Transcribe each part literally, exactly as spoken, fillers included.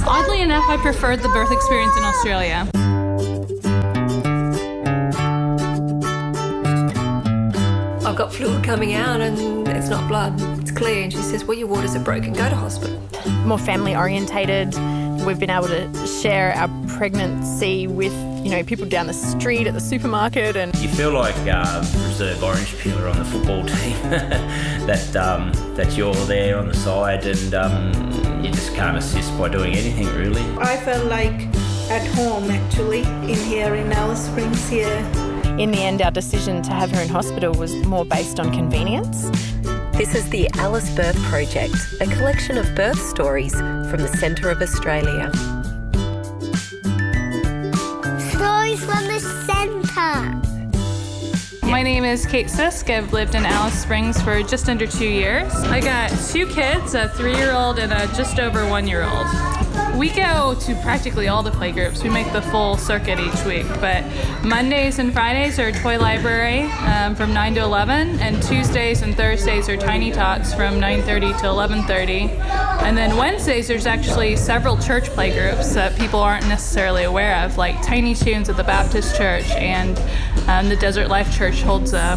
Oddly enough, I preferred the birth experience in Australia. I've got fluid coming out and it's not blood, it's clear. And she says, well, your waters are broken, go to hospital. More family orientated. We've been able to share our pregnancy with, you know, people down the street at the supermarket. And you feel like uh, reserve orange peeler on the football team, that um, that you're there on the side and um, you just can't assist by doing anything really. I felt like at home actually in here in Alice Springs here. In the end, our decision to have her in hospital was more based on convenience. This is the Alice Birth Project, a collection of birth stories from the centre of Australia. Stories from the centre. My name is Kate Sisk. I've lived in Alice Springs for just under two years. I got two kids, a three-year-old and a just over one-year-old. We go to practically all the playgroups. We make the full circuit each week, but Mondays and Fridays are Toy Library um, from nine to eleven, and Tuesdays and Thursdays are Tiny Tots from nine thirty to eleven thirty. And then Wednesdays there's actually several church playgroups that people aren't necessarily aware of, like Tiny Toons at the Baptist Church, and um, the Desert Life Church holds a,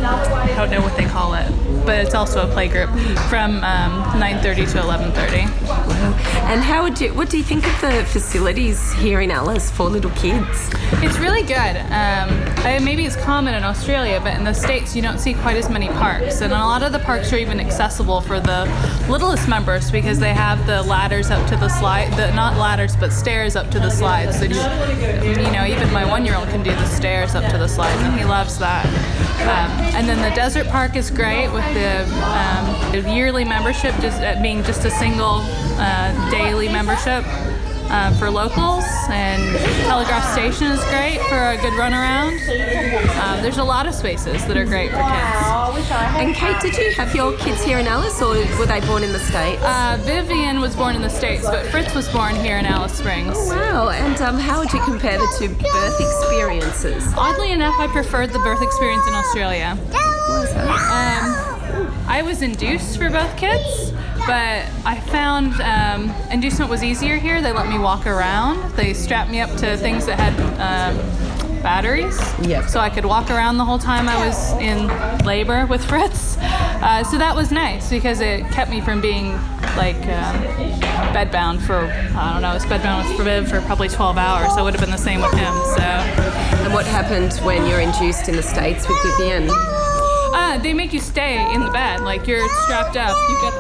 I don't know what they call it, but it's also a playgroup from um, nine thirty to eleven thirty. Wow. And how would you, what do you think of the facilities here in Alice for little kids? It's really good. Um, I, maybe it's common in Australia, but in the States you don't see quite as many parks. And a lot of the parks are even accessible for the littlest members because they have the ladders up to the slide, the, not ladders, but stairs up to the slides. So, you, you know, even my one-year-old can do the stairs up to the slides, and he loves that. Um, and then the Desert Park is great with the, um, the yearly membership just uh, being just a single uh, daily membership uh, for locals, and Telegraph Station is great for a good run around. Um, there's a lot of spaces that are great for kids. And Kate, did you have your kids here in Alice, or were they born in the States? Uh, Vivian was born in the States, but Fritz was born here in Alice Springs. Wow, and um, how would you compare the two birth experiences? Oddly enough, I preferred the birth experience in Australia. What is that? Um, I was induced for both kids, but I found um, inducement was easier here. They let me walk around. They strapped me up to things that had um, batteries, yep. so I could walk around the whole time I was in labor with Fritz. Uh, so that was nice because it kept me from being like um, bedbound for, I don't know, I was bedbound with Viv for probably twelve hours. So it would have been the same with him. So. And what happened when you're induced in the States with Vivian? Uh, they make you stay in the bed, like you're strapped up. You've got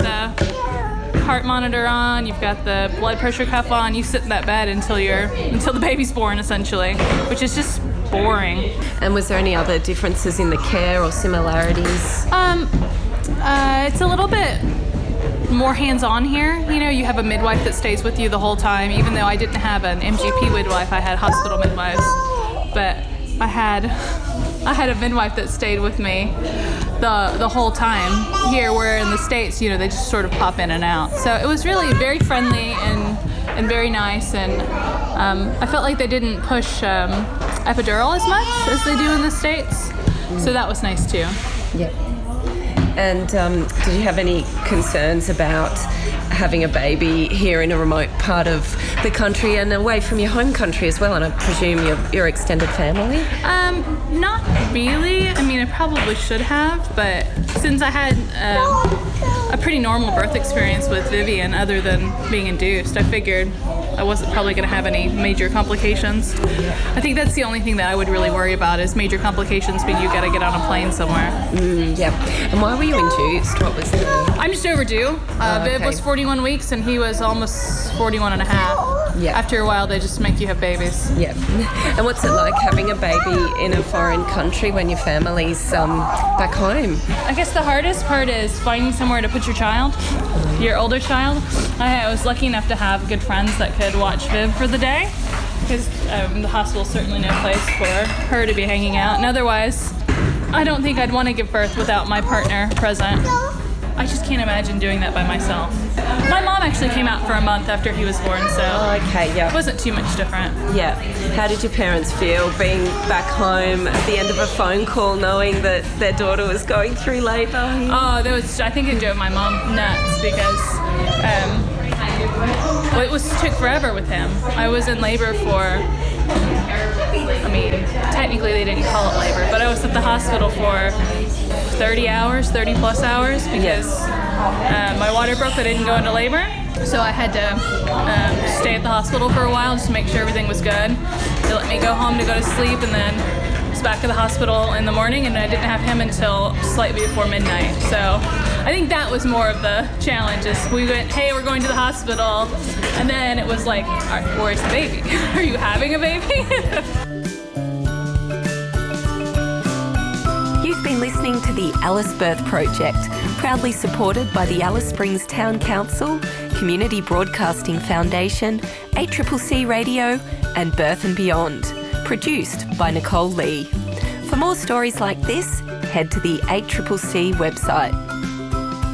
the heart monitor on, you've got the blood pressure cuff on, you sit in that bed until you're until the baby's born, essentially, which is just boring. And was there any other differences in the care or similarities? Um, uh, it's a little bit more hands-on here. You know, you have a midwife that stays with you the whole time. Even though I didn't have an M G P midwife, I had hospital midwives, but I had I had a midwife that stayed with me the the whole time. Here, where in the States, you know, they just sort of pop in and out. So it was really very friendly and and very nice, and um, I felt like they didn't push um, epidural as much as they do in the States. So that was nice too. Yeah. And um, did you have any concerns about having a baby here in a remote part of the country and away from your home country as well, and I presume your, your extended family? Um, not really. I mean, I probably should have, but since I had uh, a pretty normal birth experience with Vivian other than being induced, I figured I wasn't probably going to have any major complications. I think that's the only thing that I would really worry about is major complications when you got to get on a plane somewhere. Mm, yeah. And why were you induced? What was the... I'm just overdue. Uh, oh, Viv okay. was forty-one weeks and he was almost forty-one and a half. Yeah. After a while, they just make you have babies. Yeah. And what's it like having a baby in a foreign country when your family's um, back home? I guess the hardest part is finding somewhere to put your child, your older child. I was lucky enough to have good friends that could watch Viv for the day, because um, the hospital's certainly no place for her to be hanging out. And otherwise, I don't think I'd want to give birth without my partner present. I just can't imagine doing that by myself. My mom actually came out for a month after he was born, so oh, okay, yeah. It wasn't too much different. Yeah. How did your parents feel being back home at the end of a phone call knowing that their daughter was going through labour? Oh, that was, I think it drove my mom nuts because um, well, it was took forever with him. I was in labor for, I mean, technically they didn't call it labor, but I was at the hospital for thirty hours, thirty plus hours, because uh, my water broke. I didn't go into labor, so I had to um, stay at the hospital for a while just to make sure everything was good. They let me go home to go to sleep, and then I was back at the hospital in the morning, and I didn't have him until slightly before midnight. So I think that was more of the challenge. Is we went, hey, we're going to the hospital, and then it was like, all right, where's the baby? Are you having a baby? You've been listening to the Alice Birth Project, proudly supported by the Alice Springs Town Council, Community Broadcasting Foundation, A C C C Radio, and Birth and Beyond. Produced by Nicole Lee. For more stories like this, head to the A C C C website.